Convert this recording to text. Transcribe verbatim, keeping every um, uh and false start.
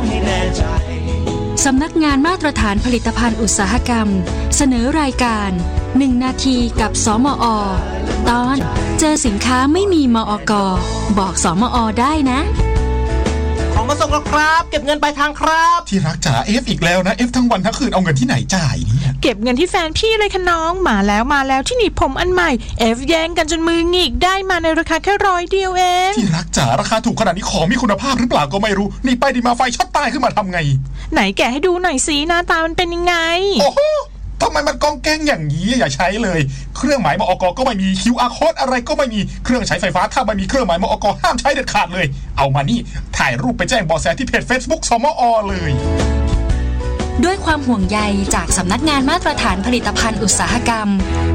ให้แน่ใจสำนักงานมาตรฐานผลิตภัณฑ์อุตสาหกรรมเสนอรายการหนึ่งนาทีกับสมอ.ตอนเจอสินค้าไม่มีมอก.บอกสมอ.ได้นะของมาส่งแล้วครับเก็บเงินปลายทางครับที่รักจ๋าเอฟอีกแล้วนะเอฟทั้งวันทั้งคืนเอาเงินที่ไหนจ่ายเนี่ยเก็บเงินที่แฟนพี่เลยค่ะน้องมาแล้วมาแล้วที่หนีบผมอันใหม่เอฟแย่งกันจนมือหงิกได้มาในราคาแค่ร้อยเดียวเองที่รักจ๋าราคาถูกขนาดนี้ของมีคุณภาพหรือเปล่าก็ไม่รู้นี่ไปดีมาไฟช็อตตายขึ้นมาทำไงไหนแกะให้ดูหน่อยสิหน้าตามันเป็นยังไงโอ้โหทำไมมันกองแกงอย่างนี้อย่าใช้เลยเครื่องหมายมอก.ก็ไม่มี คิว อาร์ Code อะไรก็ไม่มีเครื่องใช้ไฟฟ้าถ้าไม่มีเครื่องหมายมอก.ห้ามใช้เด็ดขาดเลยเอามานี่ถ่ายรูปไปแจ้งเบาะแสที่เพจ Facebook สมอ.เลยด้วยความห่วงใยจากสำนักงานมาตรฐานผลิตภัณฑ์อุตสาหกรรม